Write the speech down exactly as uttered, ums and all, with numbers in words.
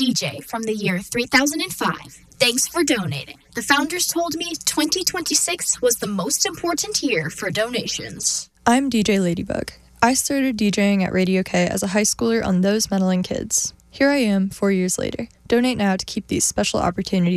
D J from the year three thousand five. Thanks for donating. The founders told me twenty twenty-six was the most important year for donations. I'm D J Ladybug. I started DJing at Radio K as a high schooler on Those Meddling Kids. Here I am, four years later. Donate now to keep these special opportunities